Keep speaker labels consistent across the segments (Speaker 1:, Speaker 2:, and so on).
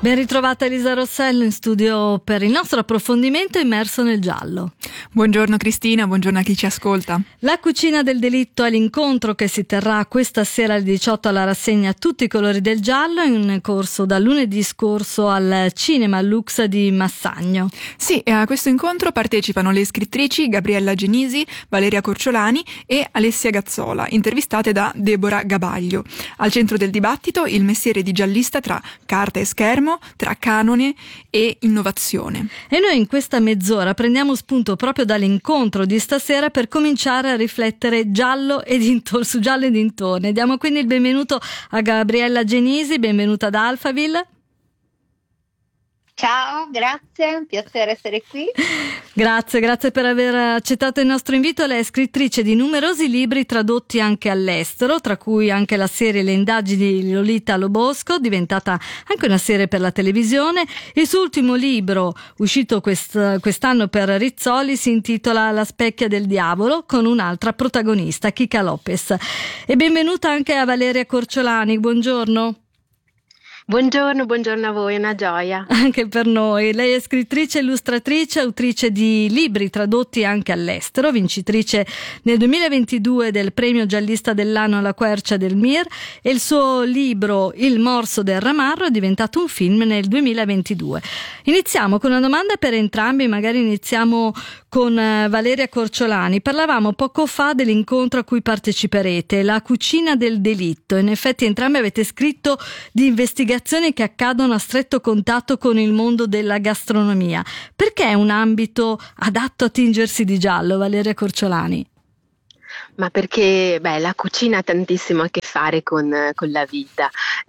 Speaker 1: Ben ritrovata Elisa Rossello in studio per il nostro approfondimento immerso nel giallo.
Speaker 2: Buongiorno Cristina, buongiorno a chi ci ascolta.
Speaker 1: La cucina del delitto è l'incontro che si terrà questa sera alle 18 alla rassegna Tutti i colori del giallo, in corso dal lunedì scorso al Cinema Lux di Massagno.
Speaker 2: Sì, a questo incontro partecipano le scrittrici Gabriella Genisi, Valeria Corciolani e Alessia Gazzola, intervistate da Deborah Gabaglio. Al centro del dibattito il mestiere di giallista tra carta e schermo, tra canone e innovazione.
Speaker 1: E noi in questa mezz'ora prendiamo spunto proprio dall'incontro di stasera per cominciare a riflettere su giallo e dintorni. Diamo quindi il benvenuto a Gabriella Genisi, benvenuta ad Alphaville.
Speaker 3: Ciao, grazie, un piacere essere qui.
Speaker 1: Grazie per aver accettato il nostro invito. Lei è scrittrice di numerosi libri tradotti anche all'estero, tra cui anche la serie Le indagini di Lolita Lobosco, diventata anche una serie per la televisione. Il suo ultimo libro, uscito quest'anno per Rizzoli, si intitola La specchia del diavolo, con un'altra protagonista, Kika Lopez. E benvenuta anche a Valeria Corciolani, buongiorno.
Speaker 3: Buongiorno a voi, è una gioia.
Speaker 1: Anche per noi. Lei è scrittrice, illustratrice, autrice di libri tradotti anche all'estero, vincitrice nel 2022 del premio giallista dell'anno alla Quercia del Mir, e il suo libro Il morso del ramarro è diventato un film nel 2022. Iniziamo con una domanda per entrambi, magari iniziamo con Valeria Corciolani. Parlavamo poco fa dell'incontro a cui parteciperete, la cucina del delitto. In effetti entrambi avete scritto di investigazioni che accadono a stretto contatto con il mondo della gastronomia. Perché è un ambito adatto a tingersi di giallo, Valeria Corciolani?
Speaker 3: Ma perché la cucina ha tantissimo a che fare con la vita,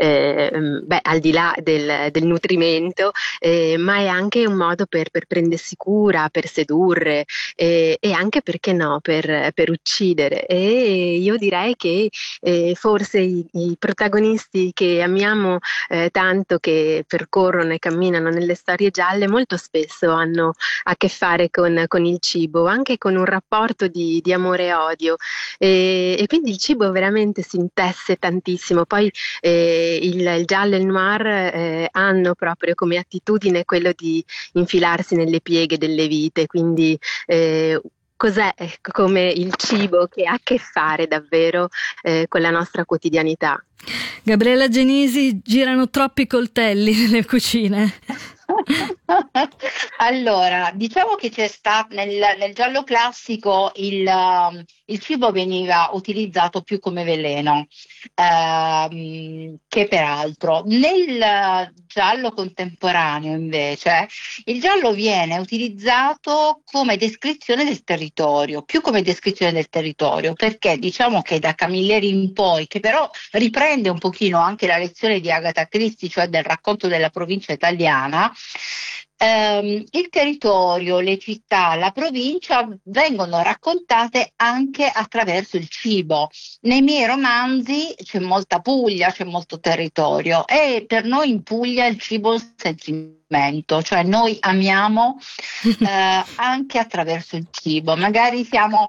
Speaker 3: al di là del nutrimento, ma è anche un modo per prendersi cura, per sedurre, e anche, perché no, per uccidere. E io direi che forse i protagonisti che amiamo tanto, che percorrono e camminano nelle storie gialle, molto spesso hanno a che fare con il cibo, anche con un rapporto di amore e odio. E quindi il cibo veramente si intesse tantissimo. Poi il giallo e il noir hanno proprio come attitudine quello di infilarsi nelle pieghe delle vite, quindi cos'è come il cibo che ha a che fare davvero con la nostra quotidianità.
Speaker 1: Gabriella Genisi, girano troppi coltelli nelle cucine.
Speaker 4: Allora, diciamo che c'è stato nel giallo classico il cibo veniva utilizzato più come veleno che per altro. Nel giallo contemporaneo invece il giallo viene utilizzato come descrizione del territorio, più come descrizione del territorio, perché diciamo che da Camilleri in poi, che però riprende un pochino anche la lezione di Agatha Christie, cioè del racconto della provincia italiana, il territorio, le città, la provincia vengono raccontate anche attraverso il cibo. Nei miei romanzi c'è molta Puglia, c'è molto territorio, e per noi in Puglia il cibo è un sentimento, cioè noi amiamo anche attraverso il cibo. Magari siamo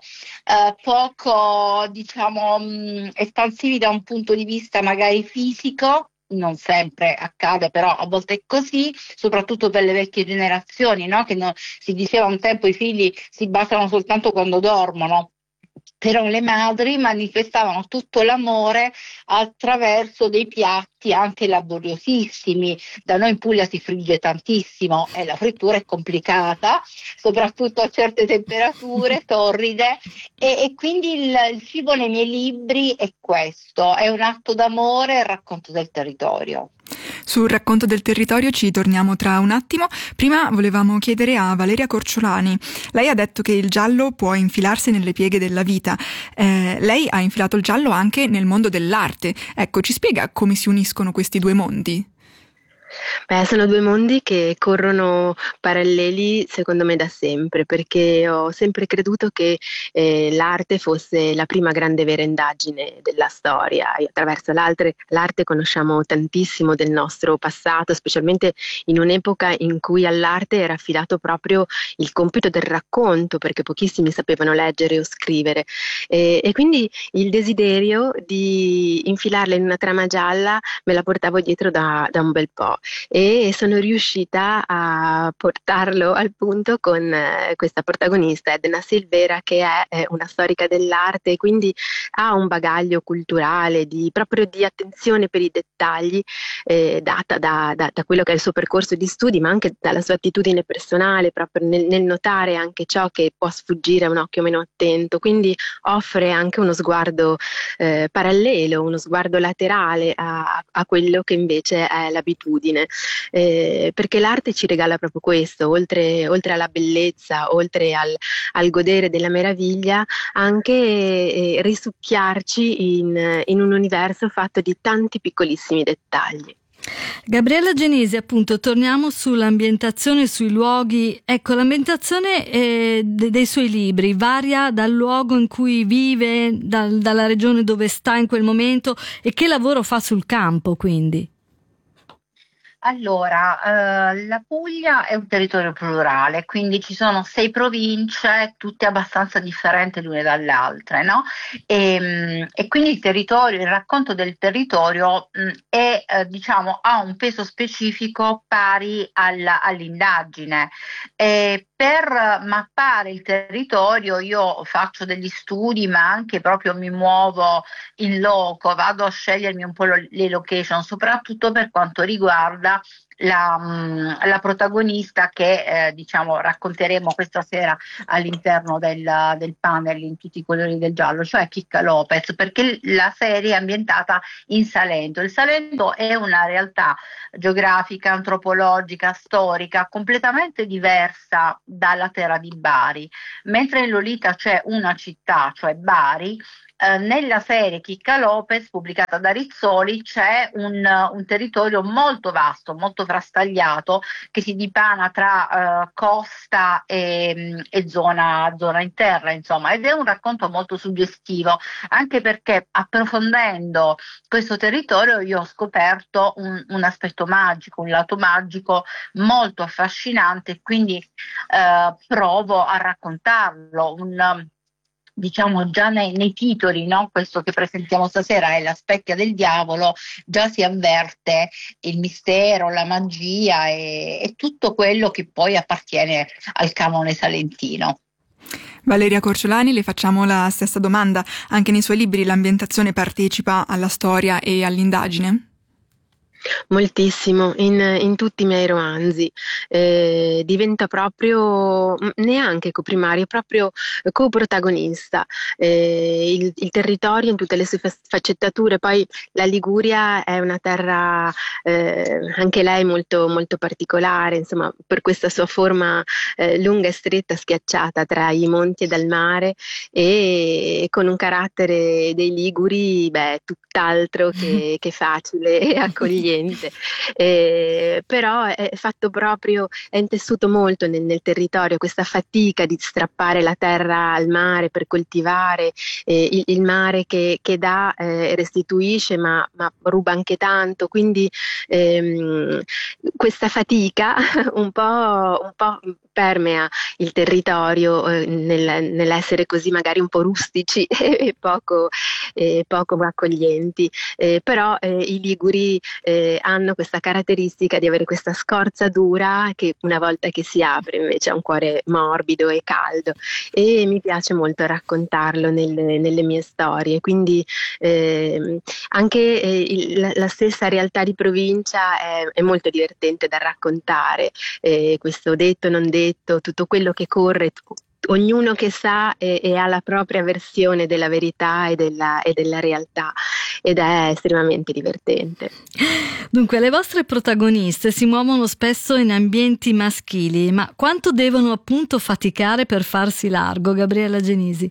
Speaker 4: poco, espansivi da un punto di vista magari fisico. Non sempre accade, però a volte è così, soprattutto per le vecchie generazioni, no? Che si diceva un tempo i figli si baciano soltanto quando dormono. Però le madri manifestavano tutto l'amore attraverso dei piatti anche laboriosissimi. Da noi in Puglia si frigge tantissimo e la frittura è complicata, soprattutto a certe temperature torride, e quindi il cibo nei miei libri è questo, è un atto d'amore e racconto del territorio.
Speaker 2: Sul racconto del territorio ci torniamo tra un attimo. Prima volevamo chiedere a Valeria Corciolani. Lei ha detto che il giallo può infilarsi nelle pieghe della vita. Lei ha infilato il giallo anche nel mondo dell'arte. Ecco, ci spiega come si uniscono questi due mondi?
Speaker 3: Sono due mondi che corrono paralleli secondo me da sempre, perché ho sempre creduto che l'arte fosse la prima grande vera indagine della storia. E attraverso l'arte conosciamo tantissimo del nostro passato, specialmente in un'epoca in cui all'arte era affidato proprio il compito del racconto, perché pochissimi sapevano leggere o scrivere, e quindi il desiderio di infilarla in una trama gialla me la portavo dietro da un bel po'. e sono riuscita a portarlo al punto con questa protagonista, Edna Silvera, che è una storica dell'arte e quindi ha un bagaglio culturale proprio di attenzione per i dettagli, data da quello che è il suo percorso di studi, ma anche dalla sua attitudine personale, proprio nel notare anche ciò che può sfuggire a un occhio meno attento. Quindi offre anche uno sguardo parallelo, uno sguardo laterale a quello che invece è l'abitudine, perché l'arte ci regala proprio questo, oltre alla bellezza, oltre al godere della meraviglia, anche risucchiarci in un universo fatto di tanti piccolissimi dettagli.
Speaker 1: Gabriella Genisi, appunto, torniamo sull'ambientazione, sui luoghi. Ecco, l'ambientazione dei suoi libri varia dal luogo in cui vive, dalla regione dove sta in quel momento, e che lavoro fa sul campo, quindi.
Speaker 4: Allora, la Puglia è un territorio plurale, quindi ci sono 6 province, tutte abbastanza differenti l'une dalle altre, no? E quindi il racconto del territorio diciamo, ha un peso specifico pari all'indagine. Per mappare il territorio io faccio degli studi, ma anche proprio mi muovo in loco, vado a scegliermi un po' le location, soprattutto per quanto riguarda la protagonista che diciamo racconteremo questa sera all'interno del panel in tutti i colori del giallo, cioè Chicca Lopez, perché la serie è ambientata in Salento. Il Salento è una realtà geografica, antropologica, storica completamente diversa dalla terra di Bari, mentre in Lolita c'è una città, cioè Bari. Nella serie Chicca Lopez, pubblicata da Rizzoli, c'è un territorio molto vasto, molto frastagliato, che si dipana tra costa e zona in terra, insomma, ed è un racconto molto suggestivo, anche perché approfondendo questo territorio io ho scoperto un aspetto magico, un lato magico molto affascinante, quindi provo a raccontarlo. Diciamo già nei titoli, no? Questo che presentiamo stasera è La specchia del diavolo, già si avverte il mistero, la magia e tutto quello che poi appartiene al canone salentino.
Speaker 2: Valeria Corciolani, le facciamo la stessa domanda. Anche nei suoi libri l'ambientazione partecipa alla storia e all'indagine?
Speaker 3: Moltissimo, in tutti i miei romanzi diventa proprio neanche coprimario, proprio coprotagonista. Il territorio in tutte le sue sfaccettature. Poi la Liguria è una terra anche lei molto, molto particolare, insomma, per questa sua forma lunga e stretta, schiacciata tra i monti e dal mare, e con un carattere dei liguri tutt'altro che facile e accogliente. Però è fatto proprio, è intessuto molto nel territorio questa fatica di strappare la terra al mare per coltivare, il mare che dà restituisce ma ruba anche tanto, quindi questa fatica un po' permea il territorio nell'essere così magari un po' rustici e poco accoglienti, però i liguri hanno questa caratteristica di avere questa scorza dura che una volta che si apre invece ha un cuore morbido e caldo, e mi piace molto raccontarlo nelle mie storie, quindi anche la stessa realtà di provincia è molto divertente da raccontare, questo detto non detto, tutto quello che corre, ognuno che sa e ha la propria versione della verità e della realtà, ed è estremamente divertente.
Speaker 1: Dunque, le vostre protagoniste si muovono spesso in ambienti maschili, ma quanto devono appunto faticare per farsi largo, Gabriella Genisi?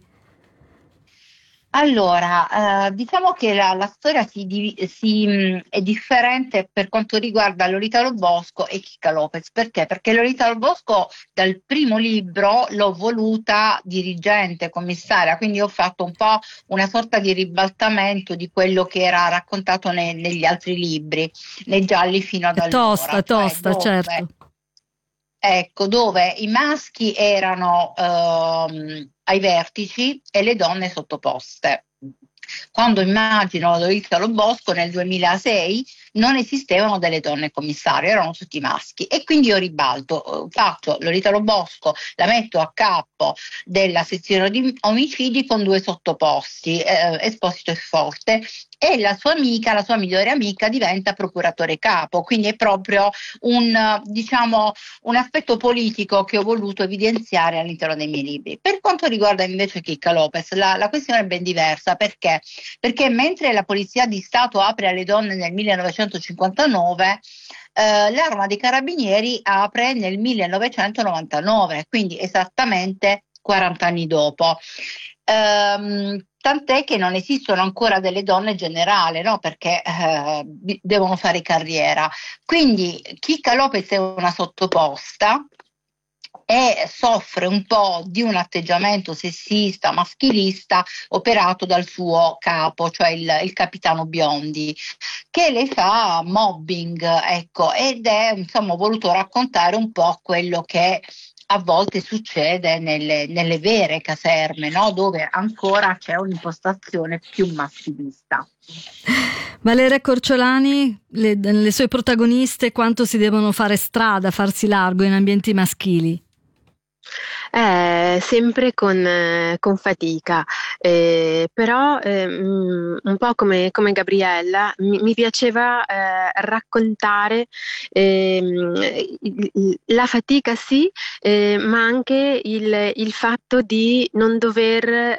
Speaker 4: Allora, diciamo che la storia è differente per quanto riguarda Lolita Lobosco e Chicca Lopez. Perché? Perché Lolita Lobosco dal primo libro l'ho voluta dirigente, commissaria, quindi ho fatto un po' una sorta di ribaltamento di quello che era raccontato negli altri libri, nei gialli fino ad allora.
Speaker 1: Tosta, certo.
Speaker 4: Ecco, dove i maschi erano ai vertici e le donne sottoposte. Quando immagino Lolita Lobosco nel 2006, non esistevano delle donne commissario, erano tutti maschi, e quindi io ribalto, faccio Lolita Lo Bosco, la metto a capo della sezione di omicidi con due sottoposti, Esposito e Forte, e la sua amica, la sua migliore amica, diventa procuratore capo, quindi è proprio diciamo, un aspetto politico che ho voluto evidenziare all'interno dei miei libri. Per quanto riguarda invece Chicca Lopez, la questione è ben diversa, perché mentre la Polizia di Stato apre alle donne nel 1959, l'Arma dei Carabinieri apre nel 1999, quindi esattamente 40 anni dopo. Tant'è che non esistono ancora delle donne generali, no? Perché devono fare carriera. Quindi Chicca Lopez è una sottoposta e soffre un po' di un atteggiamento sessista, maschilista, operato dal suo capo, cioè il capitano Biondi, che le fa mobbing, ecco, ed è, insomma, ho voluto raccontare un po' quello che a volte succede nelle vere caserme, no? Dove ancora c'è un'impostazione più maschilista.
Speaker 1: Valeria Corciolani, le sue protagoniste quanto si devono fare strada, farsi largo in ambienti maschili?
Speaker 3: Sempre con fatica, però un po' come Gabriella mi piaceva raccontare la fatica, sì, ma anche il fatto di non dover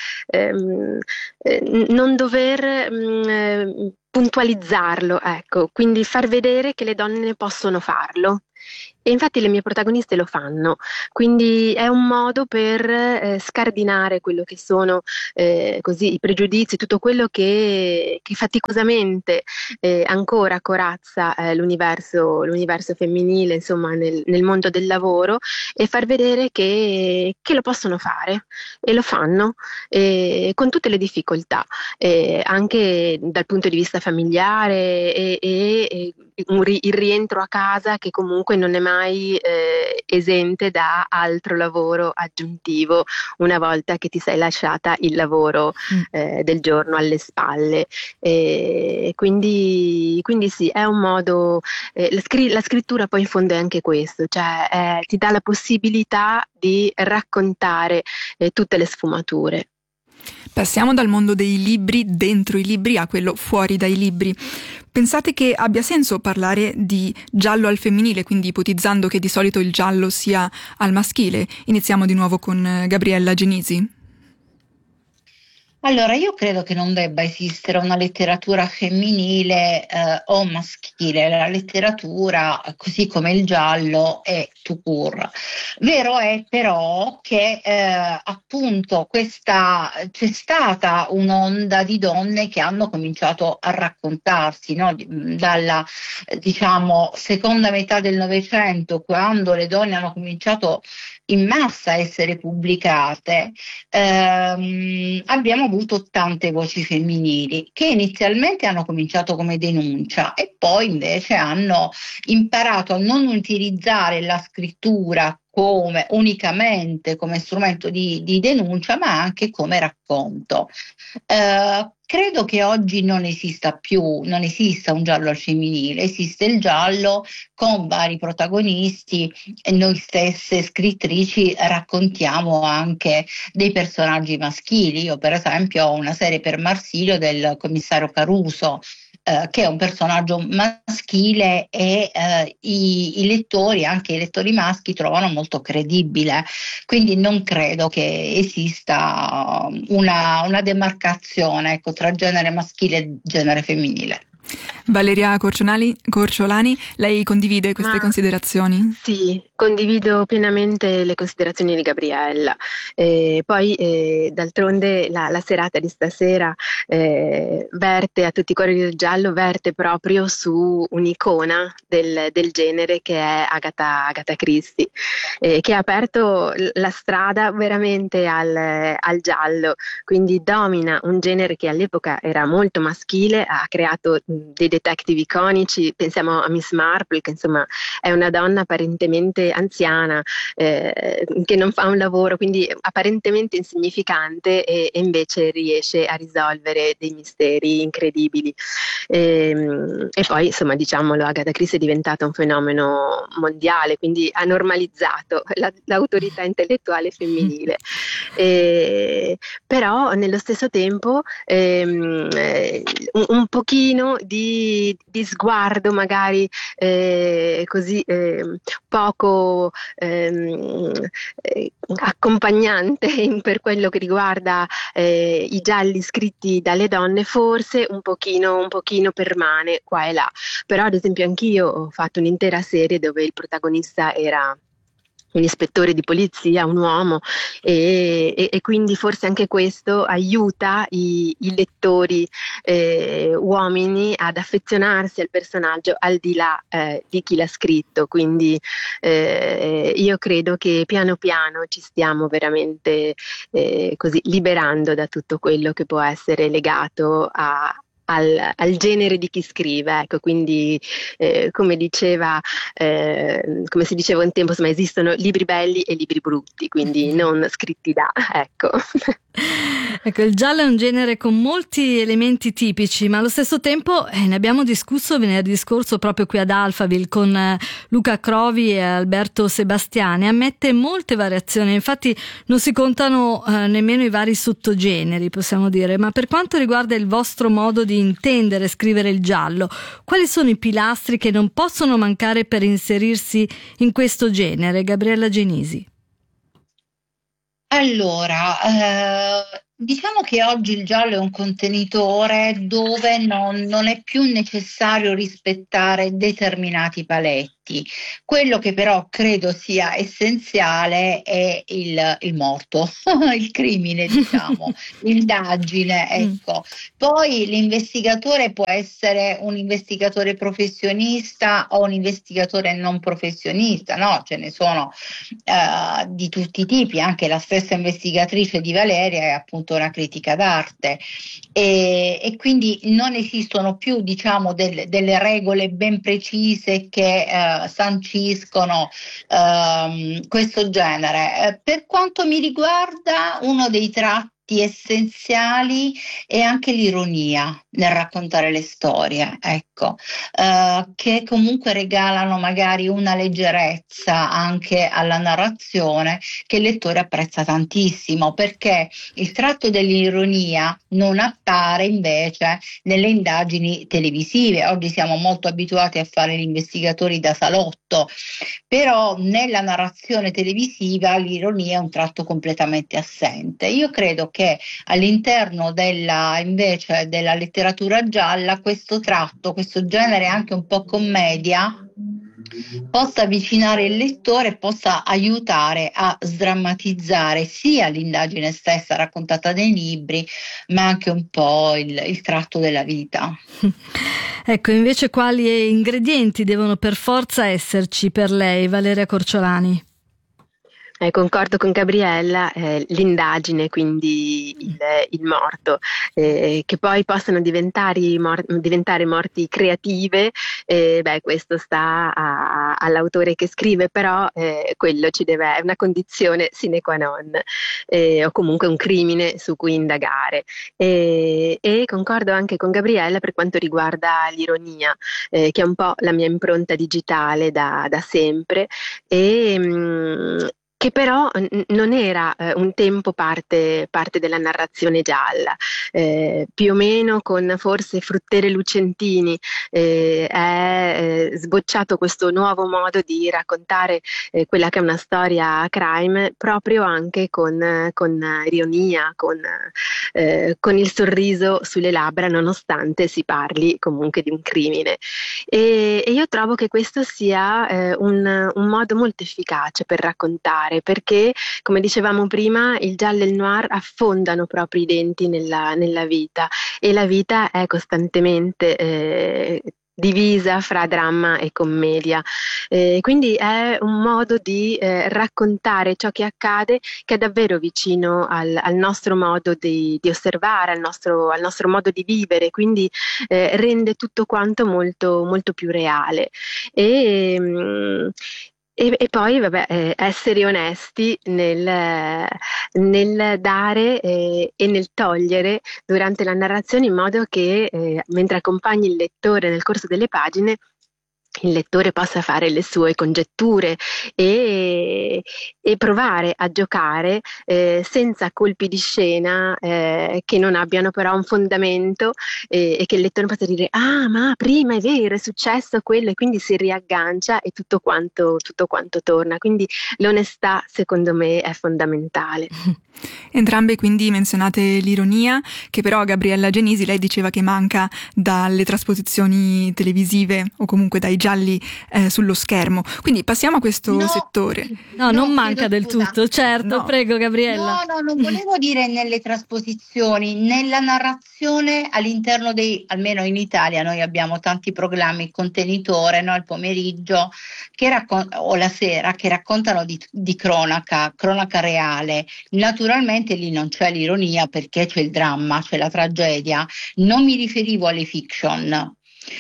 Speaker 3: puntualizzarlo, ecco, quindi far vedere che le donne possono farlo. E infatti le mie protagoniste lo fanno, quindi è un modo per scardinare quello che sono così i pregiudizi, tutto quello che faticosamente ancora corazza l'universo femminile, insomma, nel mondo del lavoro, e far vedere che lo possono fare, e lo fanno con tutte le difficoltà, anche dal punto di vista familiare, e il rientro a casa che comunque non è mai esente da altro lavoro aggiuntivo una volta che ti sei lasciata il lavoro del giorno alle spalle. Quindi sì, è un modo, la scrittura poi in fondo è anche questo, cioè ti dà la possibilità di raccontare tutte le sfumature.
Speaker 2: Passiamo dal mondo dei libri dentro i libri a quello fuori dai libri. Pensate che abbia senso parlare di giallo al femminile, quindi ipotizzando che di solito il giallo sia al maschile? Iniziamo di nuovo con Gabriella Genisi.
Speaker 4: Allora, io credo che non debba esistere una letteratura femminile o maschile. La letteratura, così come il giallo, è tout court. Vero è però che appunto c'è stata un'onda di donne che hanno cominciato a raccontarsi, no? Dalla, diciamo, seconda metà del Novecento, quando le donne hanno cominciato in massa a essere pubblicate, abbiamo avuto tante voci femminili che inizialmente hanno cominciato come denuncia e poi invece hanno imparato a non utilizzare la scrittura unicamente come strumento di denuncia, ma anche come racconto. Credo che oggi non esista un giallo al femminile, esiste il giallo con vari protagonisti e noi stesse scrittrici raccontiamo anche dei personaggi maschili. Io per esempio ho una serie per Marsilio del commissario Caruso, che è un personaggio maschile e i lettori, anche i lettori maschi, trovano molto credibile, quindi non credo che esista una demarcazione, ecco, tra genere maschile e genere femminile.
Speaker 2: Valeria Corciolani, lei condivide queste considerazioni?
Speaker 3: Sì, condivido pienamente le considerazioni di Gabriella. Poi d'altronde la serata di stasera verte a tutti i cuori del giallo, verte proprio su un'icona del genere che è Agatha Christie, che ha aperto la strada veramente al giallo, quindi domina un genere che all'epoca era molto maschile, ha creato dei detective iconici, pensiamo a Miss Marple, che insomma è una donna apparentemente anziana, che non fa un lavoro, quindi apparentemente insignificante, e invece riesce a risolvere dei misteri incredibili. E poi, insomma, diciamolo, Agatha Christie è diventata un fenomeno mondiale, quindi ha normalizzato l'autorità intellettuale femminile. Però nello stesso tempo un pochino di sguardo magari così poco accompagnante per quello che riguarda i gialli scritti dalle donne, forse un pochino permane qua e là. Però ad esempio anch'io ho fatto un'intera serie dove il protagonista era un ispettore di polizia, un uomo, e quindi forse anche questo aiuta i lettori uomini ad affezionarsi al personaggio al di là di chi l'ha scritto. Quindi io credo che piano piano ci stiamo veramente così liberando da tutto quello che può essere legato al genere di chi scrive, ecco. Quindi come si diceva un tempo, insomma, esistono libri belli e libri brutti, quindi non scritti da, ecco.
Speaker 1: Ecco, il giallo è un genere con molti elementi tipici, ma allo stesso tempo ne abbiamo discusso venerdì scorso proprio qui ad Alphaville con Luca Crovi e Alberto Sebastiani. Ammette molte variazioni, infatti non si contano nemmeno i vari sottogeneri, possiamo dire. Ma per quanto riguarda il vostro modo di intendere e scrivere il giallo, quali sono i pilastri che non possono mancare per inserirsi in questo genere? Gabriella Genisi.
Speaker 4: Allora, diciamo che oggi il giallo è un contenitore dove non è più necessario rispettare determinati paletti. Quello che però credo sia essenziale è il morto, il crimine, diciamo, l'indagine, ecco. Poi l'investigatore può essere un investigatore professionista o un investigatore non professionista, no? Ce ne sono di tutti i tipi. Anche la stessa investigatrice di Valeria è appunto una critica d'arte, e quindi non esistono più, diciamo, delle regole ben precise che sanciscono questo genere. Per quanto mi riguarda, uno dei tratti essenziali è anche l'ironia nel raccontare le storie, ecco, che comunque regalano magari una leggerezza anche alla narrazione che il lettore apprezza tantissimo, perché il tratto dell'ironia non appare invece nelle indagini televisive. Oggi siamo molto abituati a fare gli investigatori da salotto, però nella narrazione televisiva l'ironia è un tratto completamente assente. Io credo che all'interno invece della letteratura gialla questo tratto, questo genere anche un po' commedia, possa avvicinare il lettore, possa aiutare a sdrammatizzare sia l'indagine stessa raccontata nei libri, ma anche un po' il tratto della vita.
Speaker 1: Ecco, invece quali ingredienti devono per forza esserci per lei, Valeria Corciolani?
Speaker 3: Concordo con Gabriella, l'indagine, quindi il morto, che poi possono diventare morti creative, questo sta all'autore che scrive, però quello è una condizione sine qua non, o comunque un crimine su cui indagare. E concordo anche con Gabriella per quanto riguarda l'ironia, che è un po' la mia impronta digitale da sempre, che però non era un tempo parte della narrazione gialla, più o meno con forse Fruttere Lucentini è sbocciato questo nuovo modo di raccontare quella che è una storia crime, proprio anche con ironia, con il sorriso sulle labbra, nonostante si parli comunque di un crimine. E io trovo che questo sia un modo molto efficace per raccontare, perché, come dicevamo prima, il giallo e il noir affondano proprio i denti nella vita, e la vita è costantemente divisa fra dramma e commedia. Quindi è un modo di raccontare ciò che accade, che è davvero vicino al nostro modo di osservare, al nostro modo di vivere, quindi rende tutto quanto molto, molto più reale. E poi, vabbè, essere onesti nel dare e nel togliere durante la narrazione, in modo che mentre accompagni il lettore nel corso delle pagine, il lettore possa fare le sue congetture e provare a giocare senza colpi di scena che non abbiano però un fondamento, e che il lettore possa dire: ah, ma prima è vero, è successo quello, e quindi si riaggancia e tutto quanto torna. Quindi l'onestà, secondo me, è fondamentale.
Speaker 2: Entrambe quindi menzionate l'ironia, che però Gabriella Genisi, lei diceva che manca dalle trasposizioni televisive o comunque dai gialli sullo schermo. Quindi passiamo a questo settore.
Speaker 1: No, non manca del tutto, certo,
Speaker 2: No.
Speaker 1: Prego Gabriella.
Speaker 4: No, non volevo dire nelle trasposizioni, nella narrazione all'interno almeno in Italia noi abbiamo tanti programmi contenitore, no? Il pomeriggio o la sera, che raccontano di cronaca reale. Naturalmente lì non c'è l'ironia, perché c'è il dramma, c'è la tragedia. Non mi riferivo alle fiction.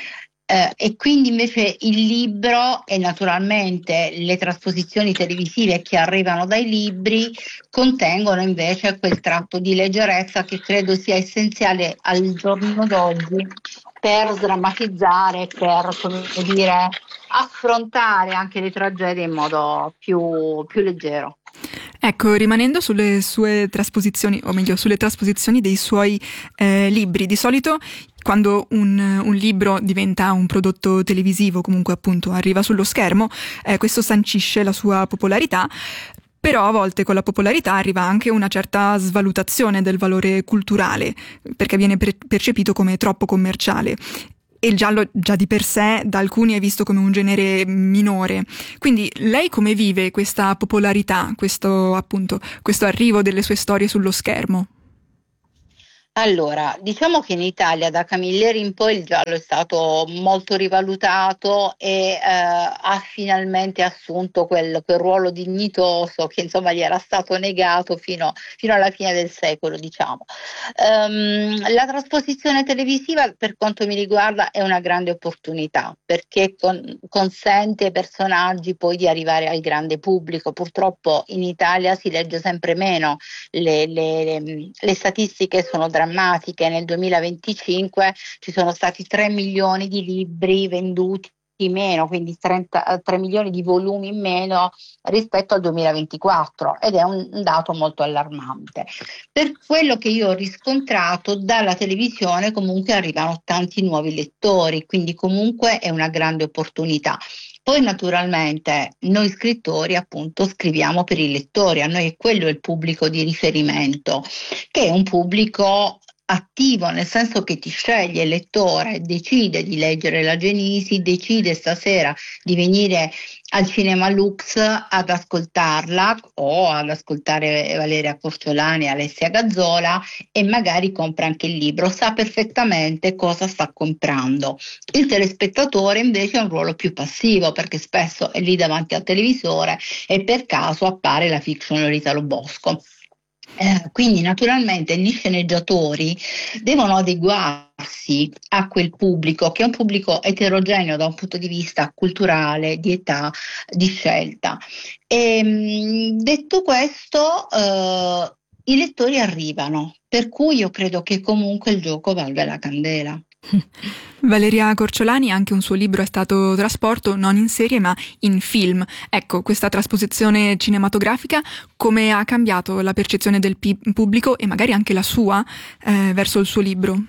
Speaker 4: E quindi invece il libro e naturalmente le trasposizioni televisive che arrivano dai libri contengono invece quel tratto di leggerezza che credo sia essenziale al giorno d'oggi per sdrammatizzare, per, come dire, affrontare anche le tragedie in modo più leggero.
Speaker 2: Ecco, rimanendo sulle sue trasposizioni, o meglio sulle trasposizioni dei suoi libri, di solito quando un libro diventa un prodotto televisivo, comunque appunto arriva sullo schermo, questo sancisce la sua popolarità. Però a volte con la popolarità arriva anche una certa svalutazione del valore culturale, perché viene percepito come troppo commerciale. E il giallo già di per sé da alcuni è visto come un genere minore. Quindi lei come vive questa popolarità, questo arrivo delle sue storie sullo schermo?
Speaker 4: Allora, diciamo che in Italia da Camilleri in poi il giallo è stato molto rivalutato e ha finalmente assunto quel ruolo dignitoso che insomma gli era stato negato fino alla fine del secolo, diciamo. La trasposizione televisiva, per quanto mi riguarda, è una grande opportunità, perché consente ai personaggi poi di arrivare al grande pubblico. Purtroppo in Italia si legge sempre meno, le statistiche sono drammatiche. Nel 2025 ci sono stati 3 milioni di libri venduti meno, quindi 3 milioni di volumi in meno rispetto al 2024, ed è un dato molto allarmante. Per quello che io ho riscontrato, dalla televisione comunque arrivano tanti nuovi lettori, quindi comunque è una grande opportunità. Poi naturalmente noi scrittori appunto scriviamo per i lettori, a noi quello è il pubblico di riferimento, che è un pubblico attivo, nel senso che ti sceglie il lettore, decide di leggere la Genisi, decide stasera di venire al Cinema Lux ad ascoltarla o ad ascoltare Valeria Corciolani e Alessia Gazzola, e magari compra anche il libro, sa perfettamente cosa sta comprando. Il telespettatore invece ha un ruolo più passivo, perché spesso è lì davanti al televisore e per caso appare la fiction Lolita Lo Bosco. Quindi naturalmente gli sceneggiatori devono adeguarsi a quel pubblico, che è un pubblico eterogeneo da un punto di vista culturale, di età, di scelta. Detto questo, i lettori arrivano, per cui io credo che comunque il gioco valga la candela.
Speaker 2: Valeria Corciolani, anche un suo libro è stato trasporto non in serie ma in film. Ecco, questa trasposizione cinematografica come ha cambiato la percezione del pubblico e magari anche la sua verso il suo libro?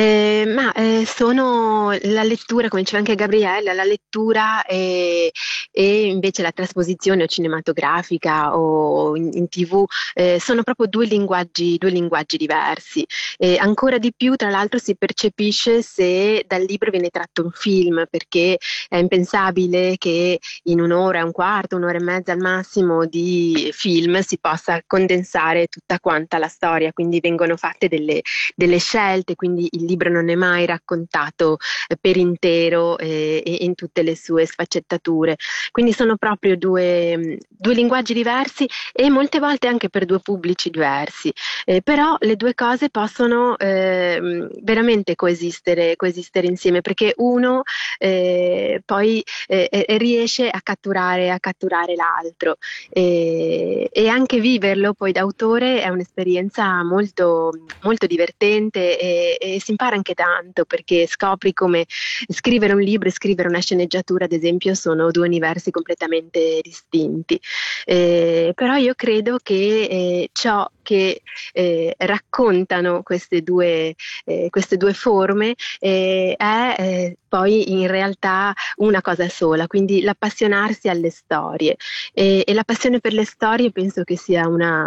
Speaker 3: Sono la lettura, come diceva anche Gabriella, la lettura e invece la trasposizione o cinematografica o in TV sono proprio due linguaggi diversi. Ancora di più, tra l'altro, si percepisce se dal libro viene tratto un film, perché è impensabile che in un'ora, un quarto, un'ora e mezza al massimo di film si possa condensare tutta quanta la storia, quindi vengono fatte delle scelte, quindi il libro non è mai raccontato per intero e in tutte le sue sfaccettature. Quindi sono proprio due linguaggi diversi e molte volte anche per due pubblici diversi, però le due cose possono veramente coesistere insieme, perché uno poi riesce a catturare l'altro, e anche viverlo poi da autore è un'esperienza molto, molto divertente, e si impara anche tanto, perché scopri come scrivere un libro e scrivere una sceneggiatura, ad esempio, sono due universi completamente distinti. Però io credo che ciò che raccontano queste due forme è poi in realtà una cosa sola, quindi l'appassionarsi alle storie, e la passione per le storie penso che sia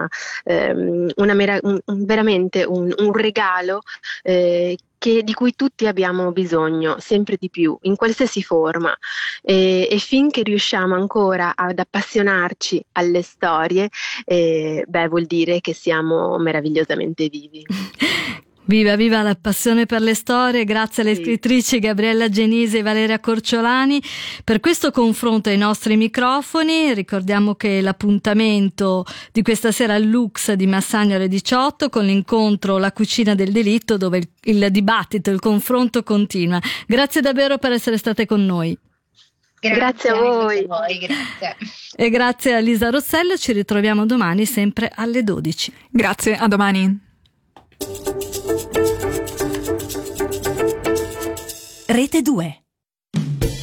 Speaker 3: veramente un regalo di cui tutti abbiamo bisogno, sempre di più, in qualsiasi forma, e finché riusciamo ancora ad appassionarci alle storie, vuol dire che siamo meravigliosamente vivi.
Speaker 1: Viva, viva la passione per le storie. Grazie alle scrittrici Gabriella Genise e Valeria Corciolani per questo confronto ai nostri microfoni. Ricordiamo che l'appuntamento di questa sera al Lux di Massagno alle 18 con l'incontro La cucina del delitto, dove il dibattito, il confronto continua. Grazie davvero per essere state con noi.
Speaker 3: Grazie a voi.
Speaker 4: Grazie.
Speaker 1: E grazie a Lisa Rossello. Ci ritroviamo domani sempre alle 12.
Speaker 2: Grazie, a domani.
Speaker 5: Rete 2.